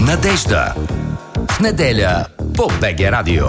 Надежда. В неделя по БГ Радио.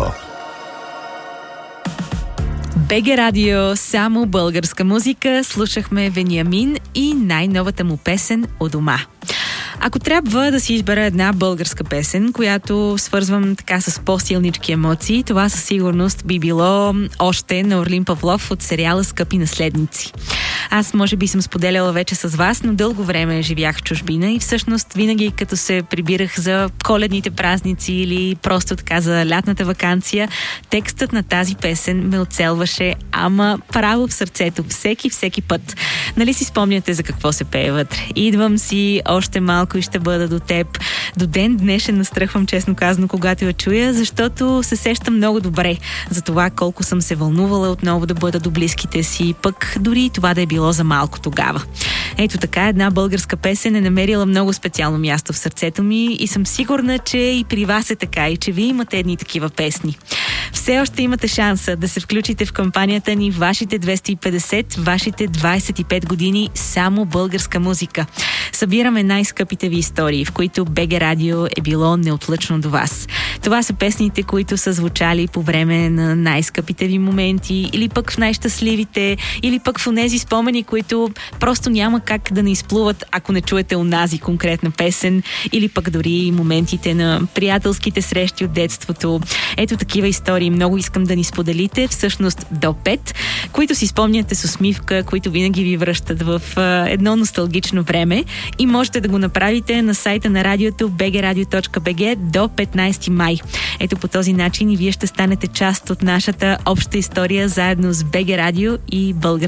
БГ Радио, само българска музика. Слушахме Вениамин и най-новата му песен «У дома». Ако трябва да си избера една българска песен, която свързвам така с по-силнички емоции, това със сигурност би било още на Орлин Павлов от сериала «Скъпи наследници». Аз може би съм споделяла вече с вас, но дълго време живях в чужбина и всъщност винаги като се прибирах за коледните празници или просто така за лятната ваканция, текстът на тази песен ме оцелваше, ама право в сърцето, всеки път. Нали си спомняте за какво се пее вътре? Идвам си, още малко и ще бъда до теб. До ден днешен настръхвам, честно казано, когато я чуя, защото се сещам много добре за това колко съм се вълнувала отново да бъда до близките си, пък дори това да е било за малко тогава. Ето така, една българска песен е намерила много специално място в сърцето ми и съм сигурна, че и при вас е така и че вие имате едни такива песни. Все още имате шанса да се включите в кампанията ни вашите 250, вашите 25 години само българска музика. Събираме най-скъпите ви истории, в които БГ Радио е било неотлъчно до вас. Това са песните, които са звучали по време на най-скъпите ви моменти, или пък в най-щастливите, или пък в онези спомени, които просто няма как да не изплуват, ако не чуете онази конкретна песен, или пък дори моментите на приятелските срещи от детството. Ето такива истории много искам да ни споделите, всъщност до 5, които си спомняте с усмивка, които винаги ви връщат в едно носталгично време, и можете да го направите на сайта на радиото bgradio.bg до 15 май. Ето по този начин и вие ще станете част от нашата обща история заедно с БГ Радио и българска